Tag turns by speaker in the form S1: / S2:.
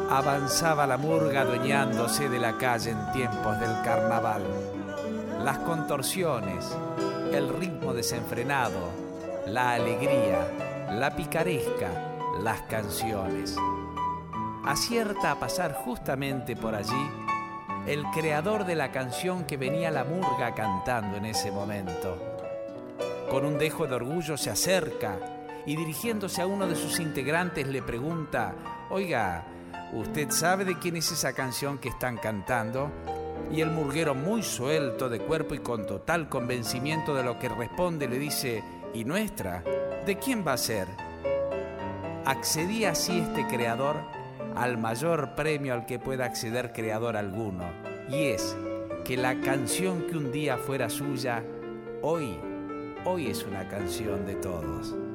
S1: Avanzaba la murga adueñándose de la calle en tiempos del carnaval. Las contorsiones, el ritmo desenfrenado, la alegría, la picaresca, las canciones. Acierta a pasar justamente por allí el creador de la canción que venía la murga cantando en ese momento. Con un dejo de orgullo se acerca y dirigiéndose a uno de sus integrantes le pregunta: «Oiga, ¿usted sabe de quién es esa canción que están cantando?». Y el murguero, muy suelto de cuerpo y con total convencimiento de lo que responde, le dice: «¿Y nuestra? ¿De quién va a ser?». Accedía así este creador al mayor premio al que pueda acceder creador alguno, y es que la canción que un día fuera suya, hoy es una canción de todos.